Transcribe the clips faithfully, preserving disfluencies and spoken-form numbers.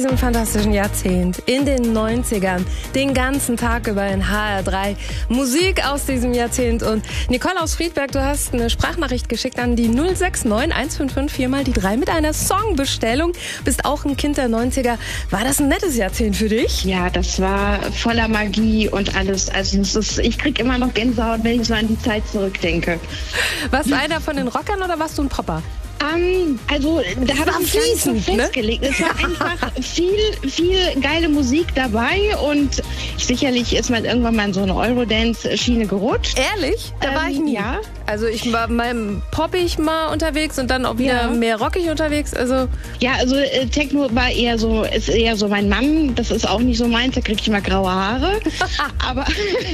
diesem fantastischen Jahrzehnt, in den neunzigern, den ganzen Tag über in H R drei. Musik aus diesem Jahrzehnt. Und Nicole aus Friedberg, du hast eine Sprachnachricht geschickt an die null sechs neun eins fünf fünf vier mal die drei mit einer Songbestellung. Bist auch ein Kind der neunziger. War das ein nettes Jahrzehnt für dich? Ja, das war voller Magie und alles. Also es ist, ich krieg immer noch Gänsehaut, wenn ich so an die Zeit zurückdenke. Warst du einer von den Rockern oder warst du ein Popper? Um, also da habe ich mich gar nicht so festgelegt. Es war einfach viel, viel geile Musik dabei und sicherlich ist man irgendwann mal in so eine Eurodance-Schiene gerutscht. Ehrlich? Da ähm, war ich nie. Ja. Also ich war mal poppig mal unterwegs und dann auch wieder Ja. mehr rockig unterwegs. Also Ja, also äh, Techno war eher so, ist eher so mein Mann. Das ist auch nicht so meins, da kriege ich immer graue Haare. aber,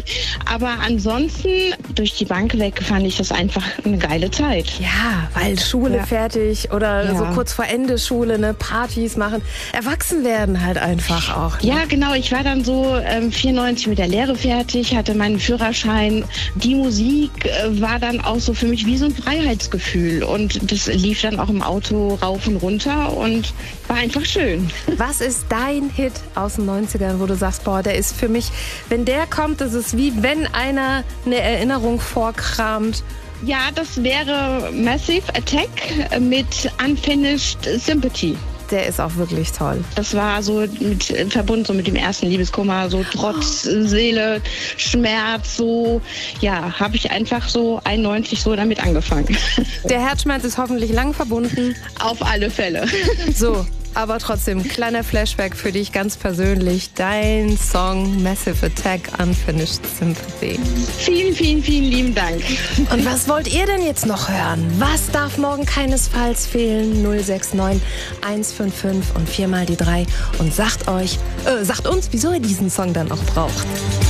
aber ansonsten, durch die Bank weg, fand ich das einfach eine geile Zeit. ja, weil Schule Ja. fertig oder Ja. so kurz vor Ende Schule, ne, Partys machen. Erwachsen werden halt einfach auch. Ne? Ja, genau. Ich war dann so ähm, vierundneunzig mit der Lehre fertig, hatte meinen Führerschein. Die Musik äh, war dann auch so für mich wie so ein Freiheitsgefühl. Und das lief dann auch im Auto rauf und runter und war einfach schön. Was ist dein Hit aus den neunzigern, wo du sagst, boah, der ist für mich, wenn der kommt, ist es wie wenn einer eine Erinnerung vorkramt. Ja, das wäre Massive Attack mit Unfinished Sympathy. Der ist auch wirklich toll. Das war so mit, verbunden so mit dem ersten Liebeskummer, so Trotz, Seele, Schmerz, so, ja, habe ich einfach so einundneunzig so damit angefangen. Der Herzschmerz ist hoffentlich lang verbunden. Auf alle Fälle. So, aber trotzdem, kleiner Flashback für dich ganz persönlich. Dein Song Massive Attack, Unfinished Sympathy. Vielen, vielen, vielen lieben Dank. Und was wollt ihr denn jetzt noch hören? Was darf morgen keinesfalls fehlen? null sechs neun eins fünf fünf und viermal die drei. Und sagt euch, äh, sagt uns, wieso ihr diesen Song dann auch braucht.